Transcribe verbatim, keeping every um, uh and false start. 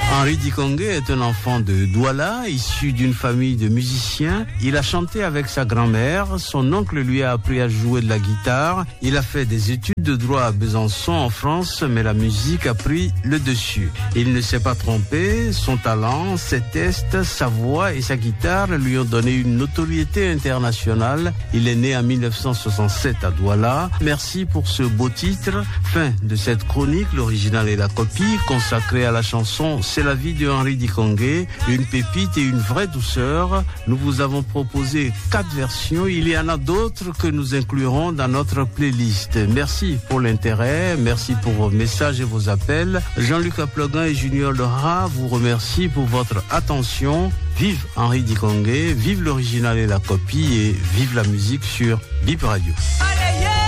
Henri Dikongué est un enfant de Douala, issu d'une famille de musiciens. Il a chanté avec sa grand-mère. Son oncle lui a appris à jouer de la guitare. Il a fait des études de droit à Besançon en France, mais la musique a pris le dessus. Il ne s'est pas trompé. Son talent, ses tests, sa voix et sa guitare lui ont donné une notoriété internationale. Il est né en mille neuf cent soixante-sept à Douala. Merci pour ce beau titre. Fin de cette chronique, l'original et la copie, consacrée à la chanson C'est la vie de Henri Dikongué, une pépite et une vraie douceur. Nous vous avons proposé quatre versions. Il y en a d'autres que nous inclurons dans notre playlist. Merci pour l'intérêt, merci pour vos messages et vos appels. Jean-Luc Aplogan et Junior Lora vous remercient pour votre attention. Vive Henri Dikongué, vive l'original et la copie et vive la musique sur Bip Radio.